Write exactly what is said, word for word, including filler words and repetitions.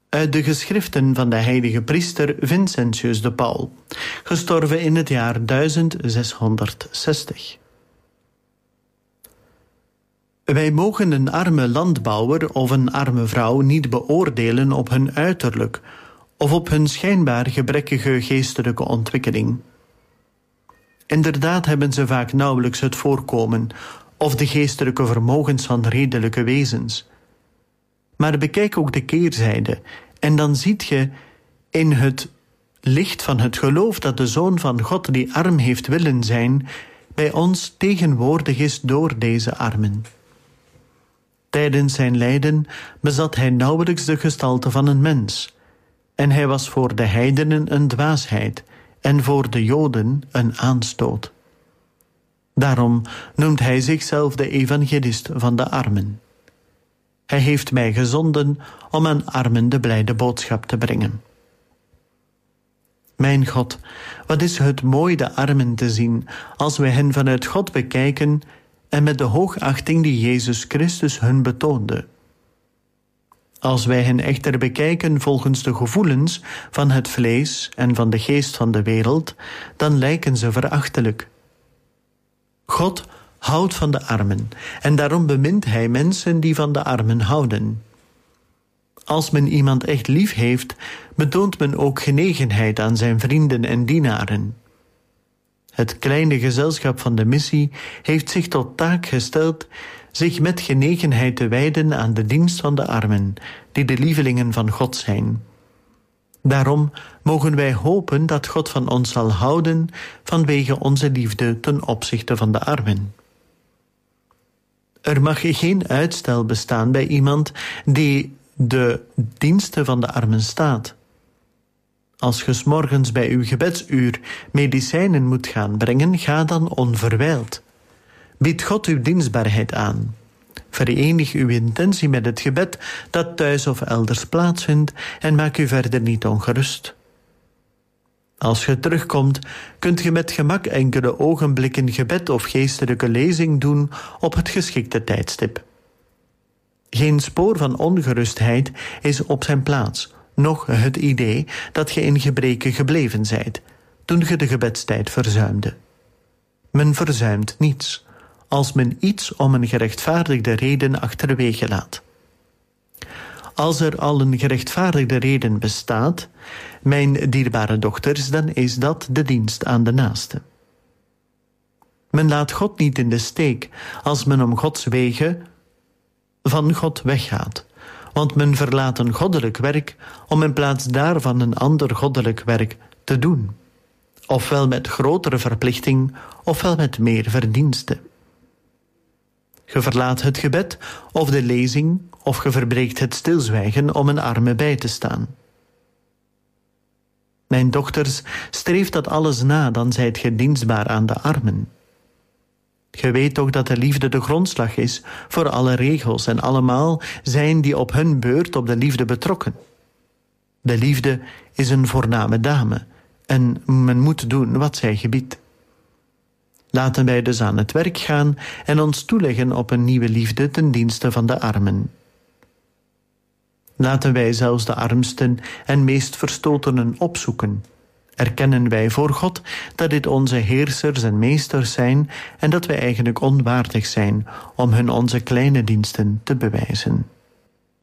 uit de geschriften van de heilige priester Vincentius de Paul, gestorven in het jaar duizend zeshonderdzestig. Wij mogen een arme landbouwer of een arme vrouw niet beoordelen op hun uiterlijk of op hun schijnbaar gebrekkige geestelijke ontwikkeling. Inderdaad hebben ze vaak nauwelijks het voorkomen of de geestelijke vermogens van redelijke wezens. Maar bekijk ook de keerzijde en dan ziet je in het licht van het geloof dat de Zoon van God die arm heeft willen zijn, bij ons tegenwoordig is door deze armen. Tijdens zijn lijden bezat hij nauwelijks de gestalte van een mens, en hij was voor de heidenen een dwaasheid en voor de Joden een aanstoot. Daarom noemt hij zichzelf de evangelist van de armen. Hij heeft mij gezonden om aan armen de blijde boodschap te brengen. Mijn God, wat is het mooi de armen te zien als wij hen vanuit God bekijken en met de hoogachting die Jezus Christus hun betoonde. Als wij hen echter bekijken volgens de gevoelens van het vlees en van de geest van de wereld, dan lijken ze verachtelijk. God houdt van de armen en daarom bemint hij mensen die van de armen houden. Als men iemand echt lief heeft, betoont men ook genegenheid aan zijn vrienden en dienaren. Het kleine gezelschap van de missie heeft zich tot taak gesteld zich met genegenheid te wijden aan de dienst van de armen, die de lievelingen van God zijn. Daarom mogen wij hopen dat God van ons zal houden vanwege onze liefde ten opzichte van de armen. Er mag geen uitstel bestaan bij iemand die de diensten van de armen staat. Als ge 's morgens bij uw gebedsuur medicijnen moet gaan brengen, ga dan onverwijld. Bied God uw dienstbaarheid aan. Verenig uw intentie met het gebed dat thuis of elders plaatsvindt en maak u verder niet ongerust. Als je terugkomt, kunt je met gemak enkele ogenblikken gebed of geestelijke lezing doen op het geschikte tijdstip. Geen spoor van ongerustheid is op zijn plaats, noch het idee dat je in gebreken gebleven zijt, toen je de gebedstijd verzuimde. Men verzuimt niets, als men iets om een gerechtvaardigde reden achterwege laat. Als er al een gerechtvaardigde reden bestaat, mijn dierbare dochters, dan is dat de dienst aan de naaste. Men laat God niet in de steek als men om Gods wegen van God weggaat, want men verlaat een goddelijk werk om in plaats daarvan een ander goddelijk werk te doen, ofwel met grotere verplichting, ofwel met meer verdienste. Je verlaat het gebed of de lezing, of je verbreekt het stilzwijgen om een arme bij te staan. Mijn dochters, streef dat alles na, dan zijt ge dienstbaar aan de armen. Je weet toch dat de liefde de grondslag is voor alle regels en allemaal zijn die op hun beurt op de liefde betrokken. De liefde is een voorname dame en men moet doen wat zij gebiedt. Laten wij dus aan het werk gaan en ons toeleggen op een nieuwe liefde ten dienste van de armen. Laten wij zelfs de armsten en meest verstotenen opzoeken. Erkennen wij voor God dat dit onze heersers en meesters zijn en dat wij eigenlijk onwaardig zijn om hun onze kleine diensten te bewijzen.